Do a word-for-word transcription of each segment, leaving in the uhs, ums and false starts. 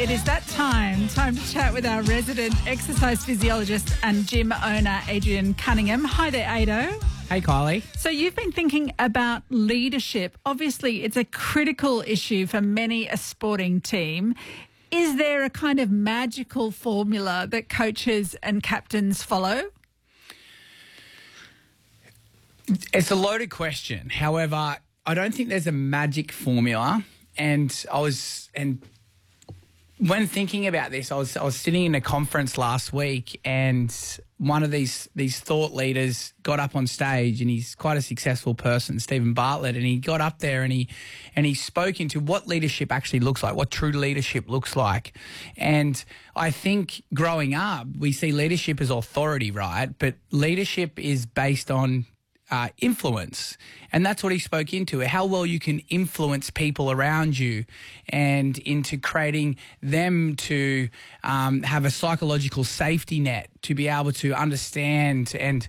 It is that time, time to chat with our resident exercise physiologist and gym owner, Adrian Cunningham. Hi there, Ado. Hey, Kylie. So you've been thinking about leadership. Obviously, it's a critical issue for many a sporting team. Is there a kind of magical formula that coaches and captains follow? It's a loaded question. However, I don't think there's a magic formula. And I was, and when thinking about this, I was I was sitting in a conference last week, and one of these these thought leaders got up on stage, and he's quite a successful person, Stephen Bartlett, and he got up there and he and he spoke into what leadership actually looks like, what true leadership looks like. And I think growing up, we see leadership as authority, right? But leadership is based on Uh, influence. And that's what he spoke into, how well you can influence people around you and into creating them to um, have a psychological safety net to be able to understand. And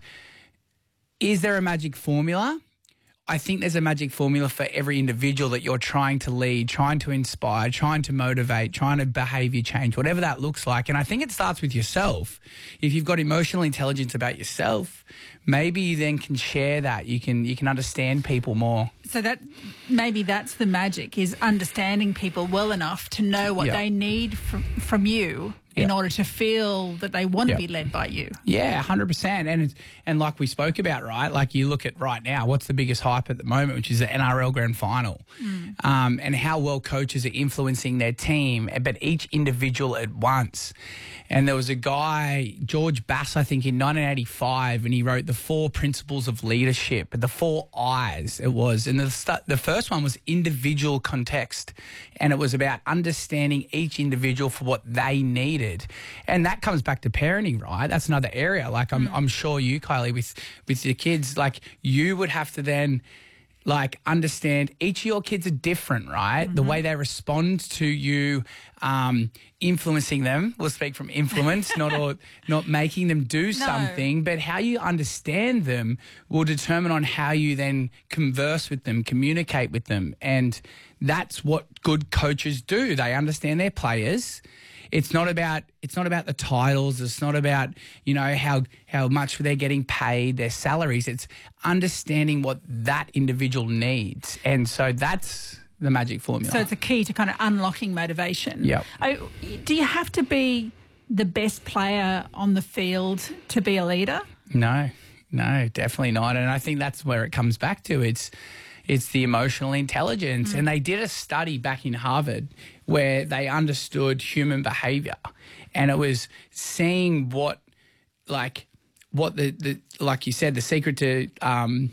is there a magic formula? I think there's a magic formula for every individual that you're trying to lead, trying to inspire, trying to motivate, trying to behaviour change, whatever that looks like. And I think it starts with yourself. If you've got emotional intelligence about yourself, maybe you then can share that. You can you can understand people more. So that maybe that's the magic, is understanding people well enough to know what Yeah. they need from, from you in Yeah. order to feel that they want to Yeah. be led by you. Yeah, one hundred percent. And it's, and like we spoke about, right, like you look at right now, what's the biggest hype at the moment, which is the N R L Grand Final, mm. um, and how well coaches are influencing their team, but each individual at once. And there was a guy, George Bass, I think, in nineteen eighty-five, and he wrote the four principles of leadership, the four I's it was. And the, st- the first one was individual context, and it was about understanding each individual for what they needed. And that comes back to parenting, right? That's another area. Like I'm, mm. I'm sure you, Kylie, with, with your kids, like you would have to then like understand each of your kids are different, right? Mm-hmm. The way they respond to you, um, influencing them. We'll speak from influence, not or not making them do no. something, but how you understand them will determine on how you then converse with them, communicate with them. And that's what good coaches do. They understand their players. It's not about it's not about the titles. It's not about, you know, how how much they're getting paid, their salaries. It's understanding what that individual needs. And so that's the magic formula. So it's a key to kind of unlocking motivation. Yeah. Do you have to be the best player on the field to be a leader? No, no, definitely not. And I think that's where it comes back to. It's It's the emotional intelligence. Mm. And they did a study back in Harvard where they understood human behaviour, and it was seeing what, like, what the, the like you said, the secret to um,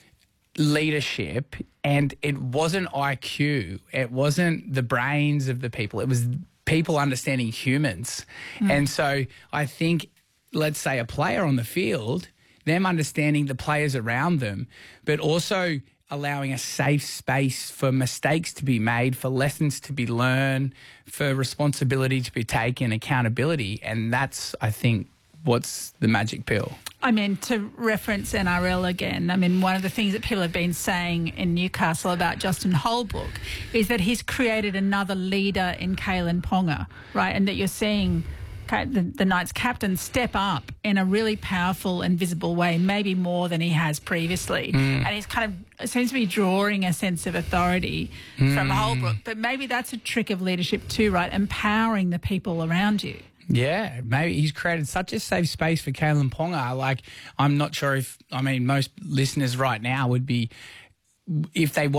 leadership. And it wasn't I Q. It wasn't the brains of the people. It was people understanding humans. Mm. And so I think, let's say a player on the field, them understanding the players around them, but also allowing a safe space for mistakes to be made, for lessons to be learned, for responsibility to be taken, accountability. And that's, I think, what's the magic pill. I mean, to reference N R L again, I mean, one of the things that people have been saying in Newcastle about Justin Holbrook is that he's created another leader in Kalyn Ponga, right? And that you're seeing the, the Knights captain step up in a really powerful and visible way, maybe more than he has previously. Mm. And he's kind of seems to be drawing a sense of authority mm. from Holbrook. But maybe that's a trick of leadership too, right? Empowering the people around you. Yeah, maybe he's created such a safe space for Kalyn Ponga. Like, I'm not sure if, I mean, most listeners right now would be, if they